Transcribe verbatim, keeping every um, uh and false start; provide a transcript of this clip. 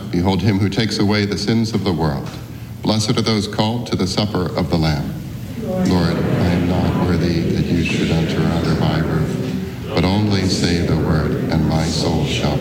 behold him who takes away the sins of the world. Blessed are those called to the supper of the Lamb. Lord, I am not worthy that you should enter under my roof, but only say the word, and my soul shall